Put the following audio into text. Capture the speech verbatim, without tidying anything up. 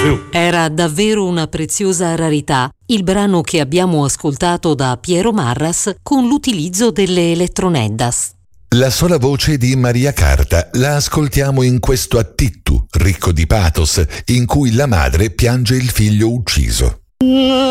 Era davvero una preziosa rarità il brano che abbiamo ascoltato da Piero Marras con l'utilizzo delle eletroneddas. La sola voce di Maria Carta la ascoltiamo in questo attittu ricco di pathos in cui la madre piange il figlio ucciso.